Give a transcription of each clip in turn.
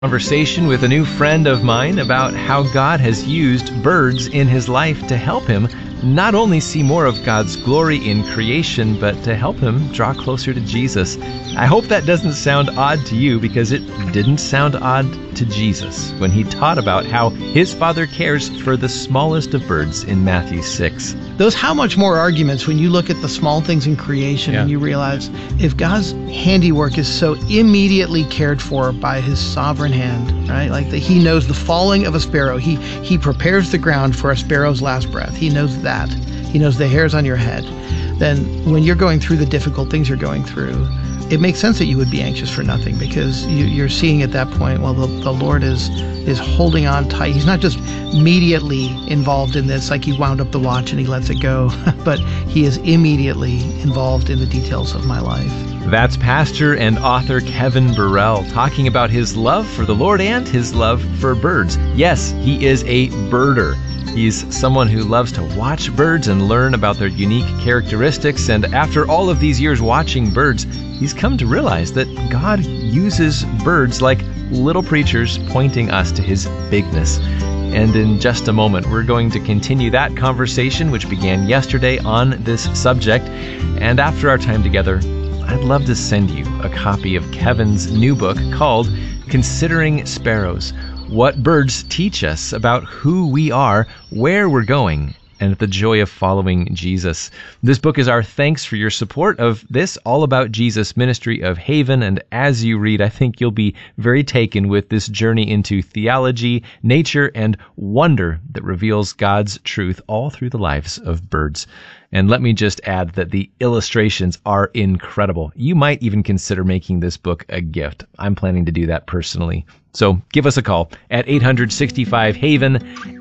Conversation with a new friend of mine about how God has used birds in his life to help him not only see more of God's glory in creation, but to help him draw closer to Jesus. I hope that doesn't sound odd to you, because it didn't sound odd to Jesus when he taught about how his Father cares for the smallest of birds in Matthew 6. Those how much more arguments when you look at the small things in creation and you realize if God's handiwork is so immediately cared for by his sovereign hand, right? Like he knows the falling of a sparrow. He prepares the ground for a sparrow's last breath. He knows that. He knows the hairs on your head. Then when you're going through the difficult things you're going through, it makes sense that you would be anxious for nothing, because you're seeing at that point, well, the Lord is holding on tight. He's not just immediately involved in this, like he wound up the watch and he lets it go, but he is immediately involved in the details of my life. That's pastor and author Kevin Burrell talking about his love for the Lord and his love for birds. Yes, he is a birder. He's someone who loves to watch birds and learn about their unique characteristics. And after all of these years watching birds, he's come to realize that God uses birds like little preachers pointing us to his bigness. And in just a moment, we're going to continue that conversation, which began yesterday on this subject. And after our time together, I'd love to send you a copy of Kevin's new book called Considering Sparrows: What Birds Teach Us About Who We Are, Where We're Going, and the Joy of Following Jesus. This book is our thanks for your support of this All About Jesus ministry of Haven, and as you read, I think you'll be very taken with this journey into theology, nature, and wonder that reveals God's truth all through the lives of birds. And let me just add that the illustrations are incredible. You might even consider making this book a gift. I'm planning to do that personally. So give us a call at 865-HAVEN,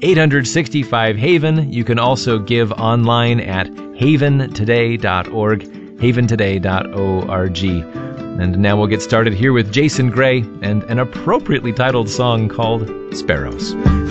865-HAVEN. You can also give online at haventoday.org, haventoday.org. And now we'll get started here with Jason Gray and an appropriately titled song called Sparrows.